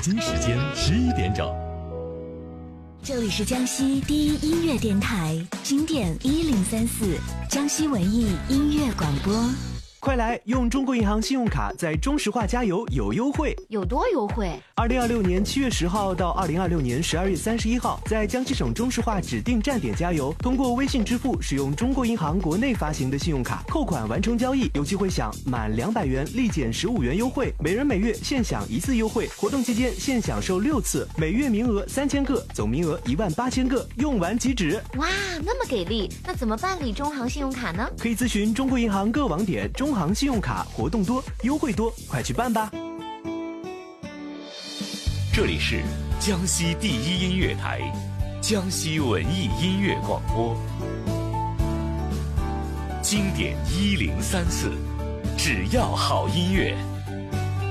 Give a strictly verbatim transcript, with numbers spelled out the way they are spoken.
京时间十一点整。 这里是江西第一音乐电台，经典一零三四，江西文艺音乐广播。 快来用中国银行信用卡在中石化加油有优惠， 有多优惠？ 二零二六年七月十号到二零二六年十二月三十一号，在江西省中石化指定站点加油，通过微信支付使用中国银行国内发行的信用卡扣款完成交易，有机会享满两百元立减十五元优惠，每人每月限享一次优惠。活动期间限享受六次，每月名额三千个，总名额一万八千个，用完即止。 哇，那么给力！那怎么办理中行信用卡呢？ 可以咨询中国银行各网点。中行信用卡活动多，优惠多，快去办吧！ 这里是江西第一音乐台，江西文艺音乐广播，经典一零三四，只要好音乐。